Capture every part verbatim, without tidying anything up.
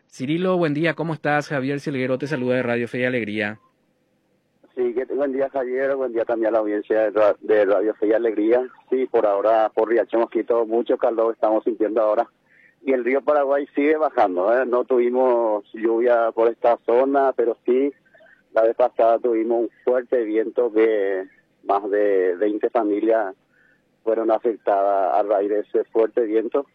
Cirilo, buen día, ¿cómo estás? Javier Silguero te saluda de Radio Fe y Alegría. Sí, que, buen día Javier, buen día también a la audiencia de, ra- de Radio Fe y Alegría. Sí, por ahora, por Riacho Mosquito, mucho calor estamos sintiendo ahora. Y el río Paraguay sigue bajando, ¿eh? No tuvimos lluvia por esta zona, pero sí, la vez pasada tuvimos un fuerte viento que más de veinte familias fueron afectadas a raíz de ese fuerte viento.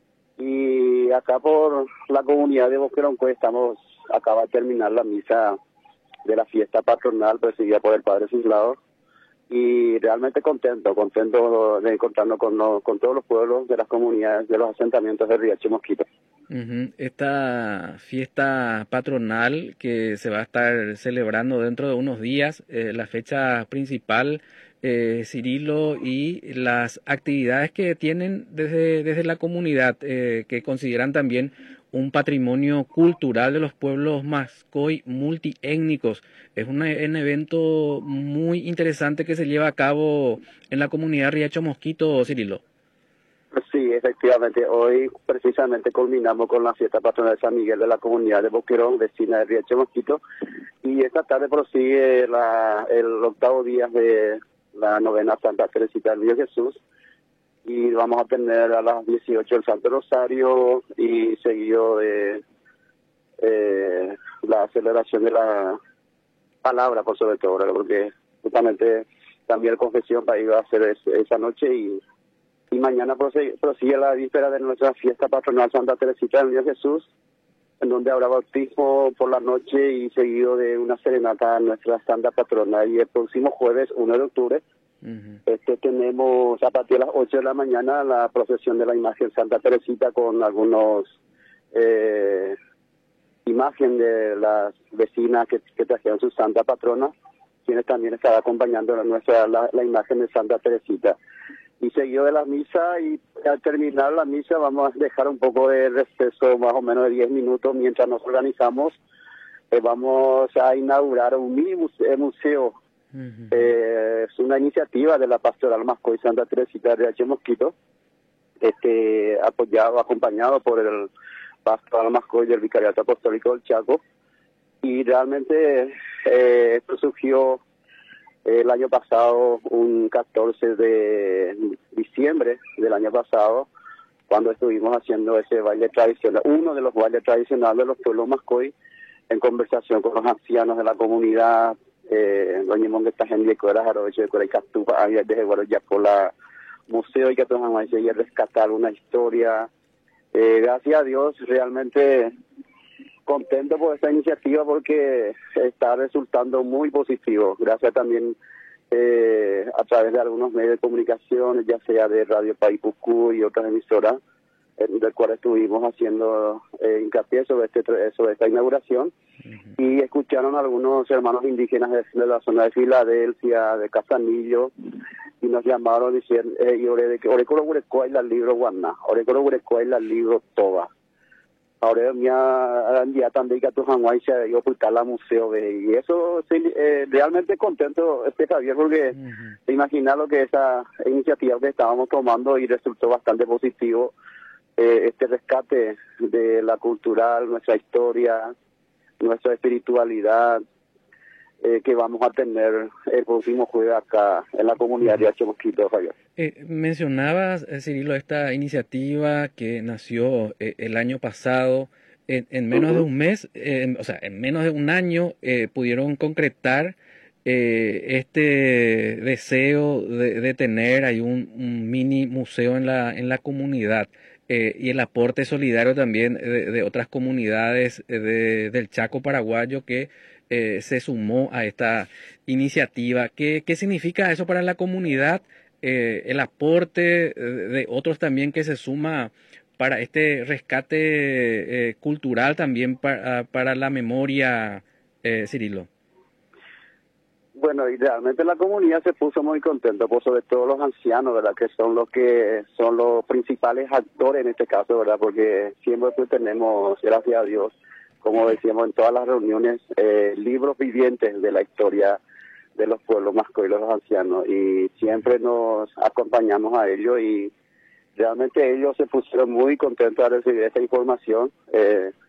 Y acá por la comunidad de Boquerón, estamos, acaba de terminar la misa de la fiesta patronal presidida por el Padre Cislado, y realmente contento, contento de encontrarnos con, los- con todos los pueblos de las comunidades, de los asentamientos de Riacho Mosquito. Ujú. Esta fiesta patronal que se va a estar celebrando dentro de unos días, eh, la fecha principal, eh, Cirilo, y las actividades que tienen desde, desde la comunidad, eh, que consideran también un patrimonio cultural de los pueblos Mascoy multiétnicos. Es una- un evento muy interesante que se lleva a cabo en la comunidad Riacho Mosquito, Cirilo. Sí, efectivamente, hoy precisamente culminamos con la fiesta patronal de San Miguel de la comunidad de Boquerón, vecina de Riacho Mosquito, y esta tarde prosigue la, el octavo día de la novena Santa Teresita del Niño Jesús, y vamos a tener a las dieciocho el Santo Rosario y seguido de eh, la celebración de la palabra, por sobre todo, ¿verdad? Porque justamente también confesión va iba a ser es- esa noche, y, y mañana prosigue, prosigue la víspera de nuestra fiesta patronal Santa Teresita del Niño Jesús, en donde habrá bautismo por la noche y seguido de una serenata a nuestra santa patrona. Y el próximo jueves, uno de octubre, Ujú. este tenemos a partir de las ocho de la mañana la procesión de la imagen Santa Teresita con algunos eh, imagen de las vecinas que, que trajeron su santa patrona, quienes también estará acompañando a nuestra la, la imagen de Santa Teresita. Y seguido de la misa, y al terminar la misa vamos a dejar un poco de receso, más o menos de diez minutos, mientras nos organizamos. Eh, vamos a inaugurar un mini muse- museo. Ujú. Eh, es una iniciativa de la Pastoral Mascoy Santa Teresita de Riacho Mosquito, este, apoyado, acompañado por el Pastoral Mascoy del Vicariato Apostólico del Chaco. Y realmente eh, esto surgió el año pasado, un catorce de diciembre del año pasado, cuando estuvimos haciendo ese baile tradicional, uno de los bailes tradicionales de los pueblos Mascoy, en conversación con los ancianos de la comunidad, eh, doña Mongueta Henry, Cuera Jarocho, de Cuera y Castupa, Ángel de Guaro, Yapola, Museo y que todos y rescatar una historia. Eh, gracias a Dios, realmente contento por esta iniciativa porque está resultando muy positivo. Gracias también eh, a través de algunos medios de comunicación, ya sea de Radio Paipucú y otras emisoras, eh, del cual estuvimos haciendo eh, hincapié sobre, este, sobre esta inauguración. Ujú. Y escucharon algunos hermanos indígenas de, de la zona de Filadelfia, de Casanillo, y nos llamaron diciendo, eh, y ore de que ore coro hurecoa y la libro guaná, ore coro hurecoa y la libro toba. Ahora me día también que a tu Hawái se dio por la museo de, y eso sí, eh, realmente contento, este Javier, porque Ujú. te imaginas lo que esa iniciativa que estábamos tomando y resultó bastante positivo, eh, este rescate de la cultural, nuestra historia, nuestra espiritualidad, eh, que vamos a tener el próximo jueves acá en la comunidad de Ujú. H. Mosquito, Javier. Eh, mencionabas, eh, Cirilo, esta iniciativa que nació eh, el año pasado. En, en menos de Ujú. un mes, eh, en- o sea, en menos de un año, eh, pudieron concretar eh, este deseo de, de tener ahí un, un mini museo en la, en la comunidad, eh, y el aporte solidario también de, de otras comunidades eh, de- del Chaco paraguayo que eh, se sumó a esta iniciativa. ¿Qué, qué significa eso para la comunidad? Eh, el aporte eh, de otros también que se suma para este rescate eh, cultural también para, para la memoria, eh, Cirilo. Bueno, y realmente la comunidad se puso muy contenta, por sobre todo los ancianos, ¿verdad? Que son los que son los principales actores en este caso, ¿verdad? Porque siempre pues tenemos, gracias a Dios, como decíamos en todas las reuniones, eh, libros vivientes de la historia de los pueblos mascoy, los ancianos, y siempre nos acompañamos a ellos, y realmente ellos se pusieron muy contentos de recibir esta información. Eh,